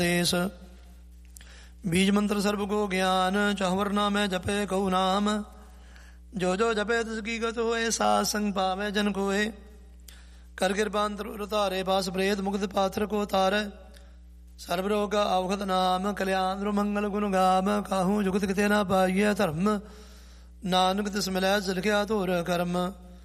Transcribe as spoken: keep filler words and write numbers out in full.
ਦੇਸ। ਬੀਜ ਮੰਤਰ ਸਰਬ ਕੋ ਗਿਆਨ, ਚਾਹਵਰ ਨਾਮੈ ਜਪੇ ਕਉ ਨਾਮ। ਜੋ ਜੋ ਜਪੇ ਤਿਸ ਕੀ ਗਤ ਹੋਏ, ਸਾਧ ਸੰਗ ਪਾਵੈ ਜਨ ਕੋਏ। ਕਰ ਕਿਰਪਾਂਤਰ ਉਤਾਰੇ, ਪਾਸ ਪ੍ਰੇਤ ਮੁਕਤ ਪਾਥਰ ਕੋ ਤਾਰੈ। ਸਰਬ ਰੋਗਾ ਔਖਦ ਨਾਮ, ਕਲਿਆਣ ਮੰਗਲ ਗੁਣ ਗਾਮ। ਕਾਹੂ ਜੁਗਤ ਕਿਤੇ ਨਾ ਪਾਈਐ ਧਰਮ, ਨਾਨਕ ਤਿਸ ਮਿਲੈ ਲਿਖਿਆ ਧੁਰ ਕਰਮ।